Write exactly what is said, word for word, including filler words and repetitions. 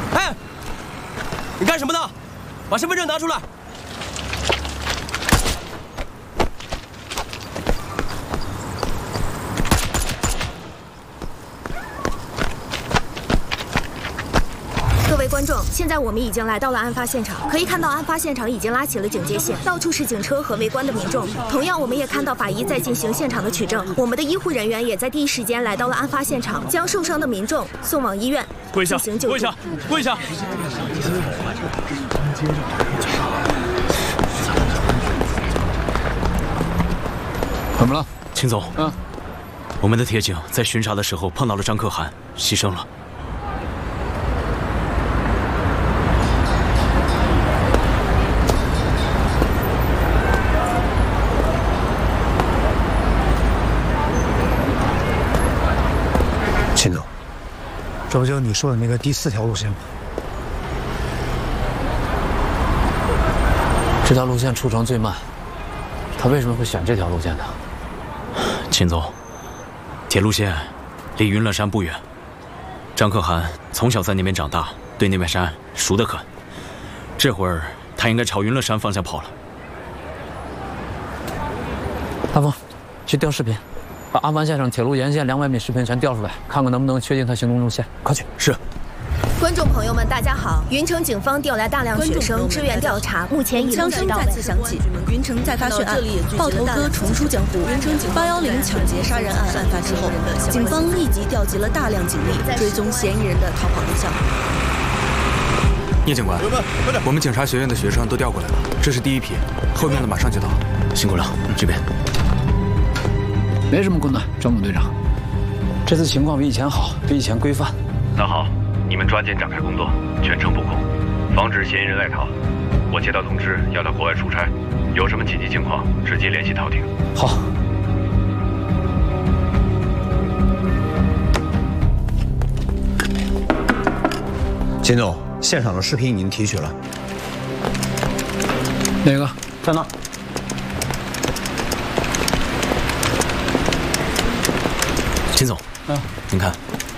哎，你干什么呢？把身份证拿出来！ 各位观众，现在我们已经来到了案发现场，可以看到案发现场已经拉起了警戒线，到处是警车和围观的民众。同样，我们也看到法医在进行现场的取证，我们的医护人员也在第一时间来到了案发现场，将受伤的民众送往医院跪下， 进行救助。 跪下，跪下！ 怎么了， 秦总？ 嗯， 我们的铁警在巡查的时候碰到了张可汗，牺牲了。 秦总，这不就是你说的那个第四条路线吗？ 这条路线出城最慢，他为什么会选这条路线呢？ 秦总，铁路线离云乐山不远，张可汗从小在那边长大，对那片山熟得很。这会儿他应该朝云乐山方向跑了。 大风，去调视频。 把案发现场铁路沿线两百米视频全调出来，看看能不能确定他行动路线。快去！ 是。 观众朋友们，大家好！云城警方调来大量学生支援调查，目前已枪声再次响起，云城再发血案，爆头哥重出江湖。八幺零抢劫杀人案案发之后，警方立即调集了大量警力，追踪嫌疑人的逃跑路线。 聂警官，我们警察学院的学生都调过来了，这是第一批，后面的马上就到。 辛苦了，这边。 没什么困难，张总队长，这次情况比以前好，比以前规范。 那好，你们抓紧展开工作，全程布控，防止嫌疑人赖逃。我接到通知要到国外出差，有什么紧急情况直接联系陶婷。 好。 秦总，现场的视频已经提取了。 哪个？ 在那。 秦总， 嗯， 您看，